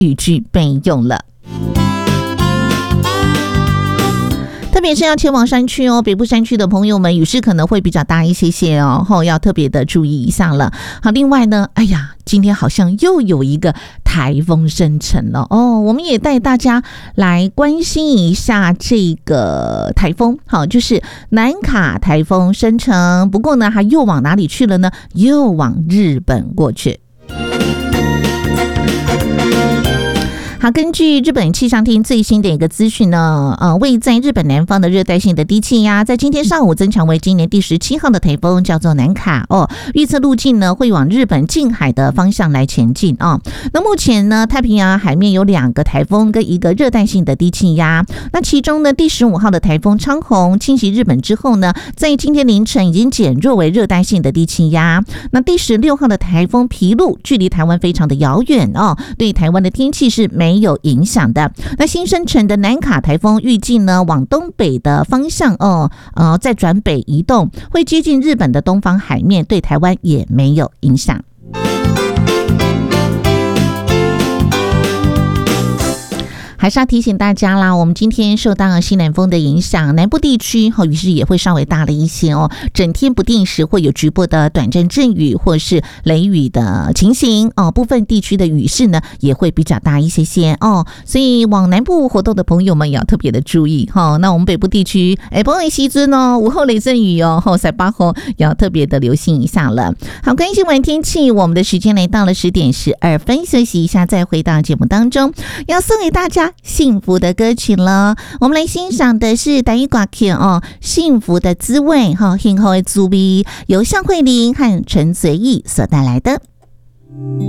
雨具备用了。特别是要前往山区哦，北部山区的朋友们，雨势可能会比较大一些些哦，要特别的注意一下了。好，另外呢，哎呀，今天好像又有一个台风生成了哦，我们也带大家来关心一下这个台风。好，就是南卡台风生成，不过呢，它又往哪里去了呢？又往日本过去。好，根据日本气象厅最新的一个资讯呢，位在日本南方的热带性的低气压，在今天上午增强为今年第17号的台风，叫做南卡哦。预测路径呢会往日本近海的方向来前进啊。那目前呢，太平洋海面有2个台风跟一个热带性的低气压。那其中呢，第15号的台风昌宏侵袭日本之后呢，在今天凌晨已经减弱为热带性的低气压。那第16号的台风皮路距离台湾非常的遥远哦，对台湾的天气是没有影响的。那新生成的南卡台风预计呢往东北的方向再转北移动，会接近日本的东方海面，对台湾也没有影响。还是要提醒大家啦，我们今天受到西南风的影响，南部地区雨势也会稍微大了一些哦，整天不定时会有局部的短暂阵雨或是雷雨的情形哦，部分地区的雨势呢也会比较大一些些哦，所以往南部活动的朋友们也要特别的注意哈。那我们北部地区不会西尊哦，午后雷阵雨哦，后塞巴后也要特别的留心一下了。好，关心完天气，我们的时间来到了10点12分，休息一下再回到节目当中，要送给大家幸福的歌曲了。我们来欣赏的是台语歌曲哦，幸福的滋味哈，幸福的滋味，由向慧玲和陈随意所带来的。